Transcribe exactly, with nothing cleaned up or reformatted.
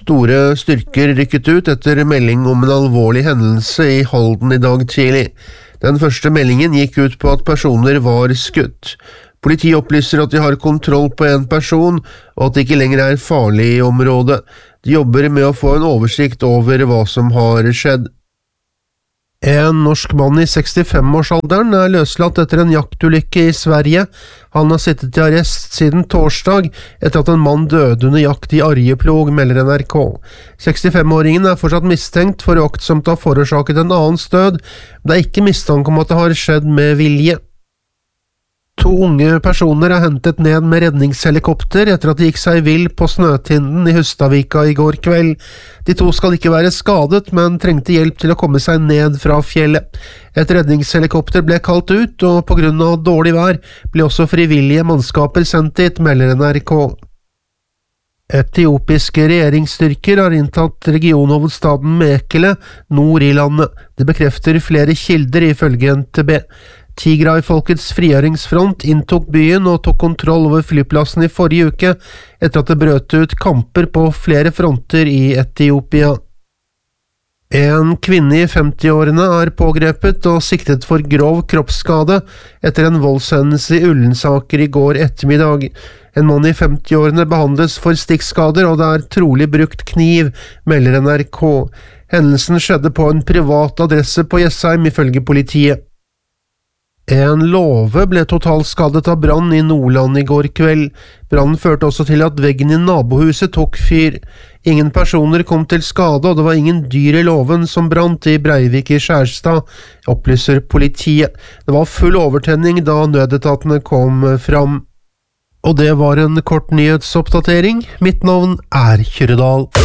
Store styrker rykket ut etter melding om en alvorlig hendelse i Halden i dag tidlig. Den første meldingen gikk ut på at personer var skutt. Politiet opplyser at de har kontroll på en person, og at det ikke lenger er farlig i området. De jobber med å få en oversikt over hva som har skjedd. En norsk mann i sekstifem-årsalderen er løslatt etter en jaktulykke i Sverige. Han har sittet i arrest siden torsdag etter at en mann døde under jakt i Arjeplog, melder N R K. sekstifem-åringen er fortsatt mistenkt for uaktsomt å ha forårsaket en annens død. Det er ikke mistanke om at det har skjedd med vilje. To unge personer er hentet ned med redningshelikopter etter at de gikk seg vill på Snøtinden i Hustadvika i går kveld. De to skal ikke være skadet, men trengte hjelp til å komme seg ned fra fjellet. Et redningshelikopter ble kalt ut, og på grunn av dårlig vær ble også frivillige mannskaper sendt dit, melder N R K. Etiopiske regjeringsstyrker har inntatt regionhovedstaden Mekele, nord i landet. Det bekrefter flere kilder ifølge N T B. Tigray-folkets frigjøringsfront inntok byen og tok kontroll over flyplassen i forrige uke, etter at det brøt ut kamper på flere fronter i Etiopia. En kvinne i femti-årene er pågrepet og siktet for grov kroppsskade etter en voldshendelse i Ullensaker i går ettermiddag. En mann i femti-årene behandles for stikkskader, og det er trolig brukt kniv, melder N R K. Hendelsen skjedde på en privat adresse på Jessheim, ifølge politiet. En låve ble totalskadet av brann i Nordland i går kveld. Brannen førte også til at veggen i nabohuset tok fyr. Ingen personer kom til skade, og det var ingen dyr i låven som brant i Breivik i Skjærstad, opplyser politiet. Det var full overtenning da nødetatene kom fram. Og det var en kort nyhetsoppdatering. Mitt navn er Kyrredal.